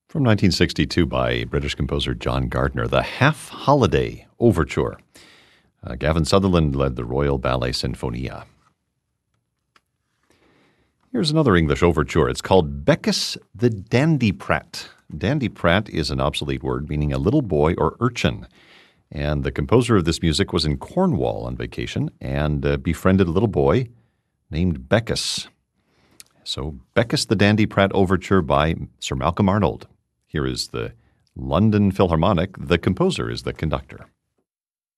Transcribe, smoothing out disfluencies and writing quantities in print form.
From 1962 by British composer John Gardner, the Half Holiday Overture. Gavin Sutherland led the Royal Ballet Sinfonia. Here's another English overture. It's called Beckus the Dandyprat. Dandyprat is an obsolete word meaning a little boy or urchin. And the composer of this music was in Cornwall on vacation and befriended a little boy named Beckus. So Beckus the Dandyprat Overture by Sir Malcolm Arnold. Here is the London Philharmonic. The composer is the conductor.